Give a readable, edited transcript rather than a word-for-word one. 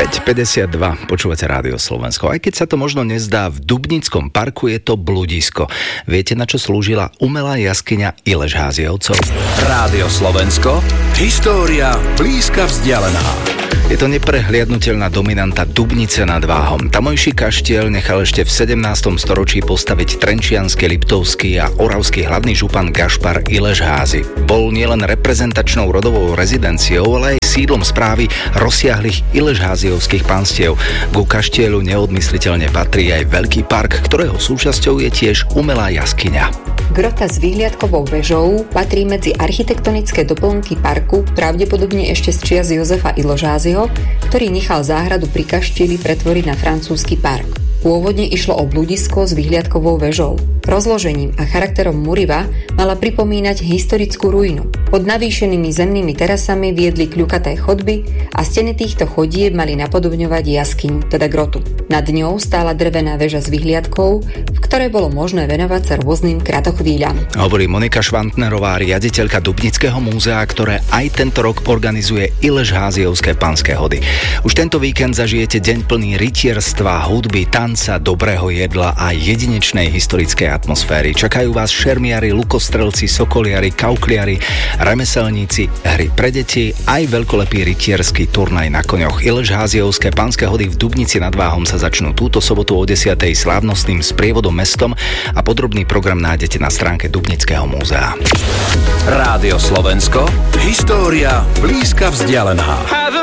5:52, počúvate Rádio Slovensko. Aj keď sa to možno nezdá, v Dubnickom parku je to bludisko. Viete, na čo slúžila umelá jaskyňa Ileš Háziovcov? Rádio Slovensko, história blízka vzdialená. Je to neprehliadnutelná dominanta Dubnice nad Váhom. Tamojší kaštiel nechal ešte v 17. storočí postaviť trenčiansky, liptovský a oravský hlavný župan Gašpar Ileš Házy. Bol nielen reprezentačnou rodovou rezidenciou, ale aj sídlom správy rozsiahlych Ileš Háziovských panstiev. Ku kaštieľu neodmysliteľne patrí aj veľký park, ktorého súčasťou je tiež umelá jaskyňa. Grota s výhliadkovou vežou patrí medzi architektonické doplnky parku pravdepodobne ešte z čias Jozefa Iložázyho, ktorý nechal záhradu pri kaštieli pretvoriť na francúzsky park. Pôvodne išlo o bludisko s výhliadkovou vežou. Rozložením a charakterom Muriva mala pripomínať historickú ruinu. Pod navýšenými zemnými terasami viedli kľukaté chodby a steny týchto chodieb mali napodobňovať jaskyňu, teda grotu. Nad ňou stála drevená väža s vyhliadkou, v ktorej bolo možné venovať sa rôznym kratochvíľam. Hovorí Monika Švantnerová, riaditeľka Dubnického múzea, ktoré aj tento rok organizuje Ileš Háziovské panské hody. Už tento víkend zažijete deň plný rytierstva, hudby, tanca, dobrého jedla a jedinečnej historickej atmosféry. Čakajú vás šermiari, lukostrelci, sokoliari, kaukliari, remeselníci, hry pre deti, aj veľkolepý rytierský turnaj na koňoch. Ileš Háziovské panské hody v Dubnici nad Váhom sa začnú túto sobotu o 10:00 slávnostným sprievodom mestom a podrobný program nájdete na stránke Dubnického múzea. Rádio Slovensko, história blízka vzdialená.